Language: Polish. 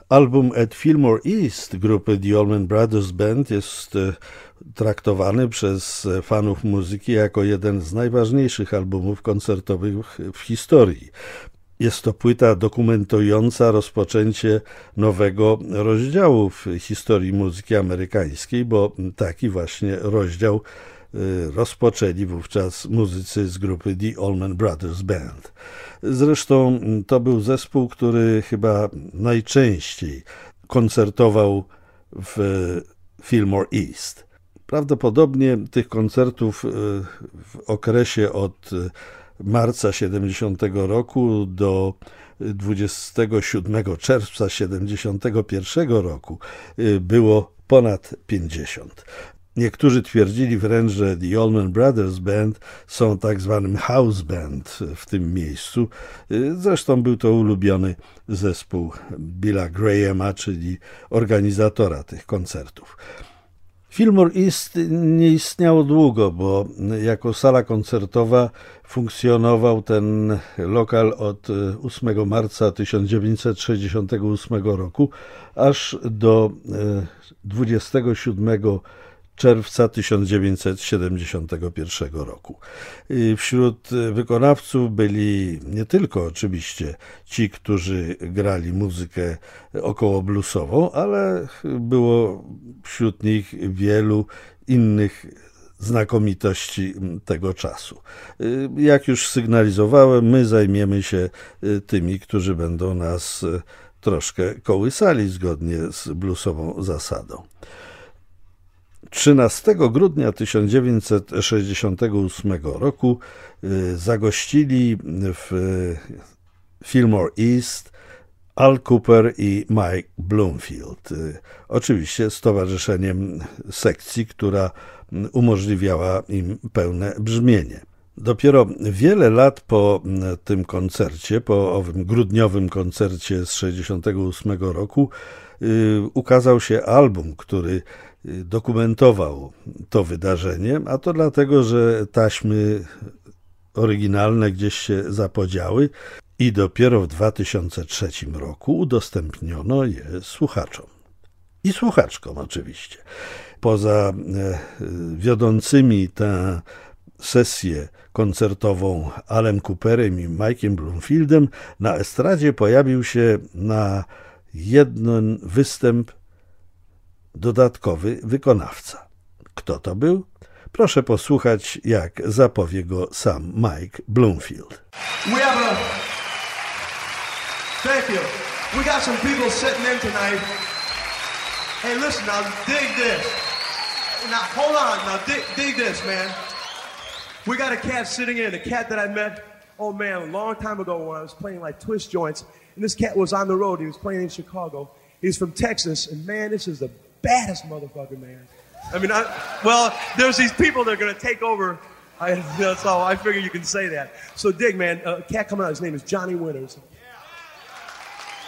Album At Fillmore East grupy The Allman Brothers Band jest traktowany przez fanów muzyki jako jeden z najważniejszych albumów koncertowych w historii. Jest to płyta dokumentująca rozpoczęcie nowego rozdziału w historii muzyki amerykańskiej, bo taki właśnie rozdział rozpoczęli wówczas muzycy z grupy The Allman Brothers Band. Zresztą to był zespół, który chyba najczęściej koncertował w Fillmore East. Prawdopodobnie tych koncertów w okresie od marca 70 roku do 27 czerwca 71 roku było ponad 50. Niektórzy twierdzili wręcz, że The Allman Brothers Band są tak zwanym house band w tym miejscu. Zresztą był to ulubiony zespół Billa Grahama, czyli organizatora tych koncertów. Fillmore East nie istniało długo, bo jako sala koncertowa funkcjonował ten lokal od 8 marca 1968 roku aż do 27 czerwca 1971 roku. Wśród wykonawców byli nie tylko oczywiście ci, którzy grali muzykę około bluesową, ale było wśród nich wielu innych znakomitości tego czasu. Jak już sygnalizowałem, my zajmiemy się tymi, którzy będą nas troszkę kołysali zgodnie z bluesową zasadą. 13 grudnia 1968 roku zagościli w Fillmore East Al Kooper i Mike Bloomfield. Oczywiście z towarzyszeniem sekcji, która umożliwiała im pełne brzmienie. Dopiero wiele lat po tym koncercie, po owym grudniowym koncercie z 1968 roku, ukazał się album, który dokumentował to wydarzenie, a to dlatego, że taśmy oryginalne gdzieś się zapodziały i dopiero w 2003 roku udostępniono je słuchaczom. I słuchaczkom oczywiście. Poza wiodącymi tę sesję koncertową Alem Cooperem i Mike'iem Bloomfieldem na estradzie pojawił się na jeden występ dodatkowy wykonawca. Kto to był? Proszę posłuchać, jak zapowie go sam Mike Bloomfield. Thank you. We got some people sitting in tonight. Hey, listen now, dig this. Now, hold on, now dig this, man. We got a cat sitting in, a cat that I met, oh man, a long time ago when I was playing like twist joints. And this cat was on the road, he was playing in Chicago. He's from Texas, and man, this is the baddest motherfucker, man. I mean, well, there's these people that are going to take over. So I figure you can say that. So dig, man, a cat coming out, his name is Johnny Winters.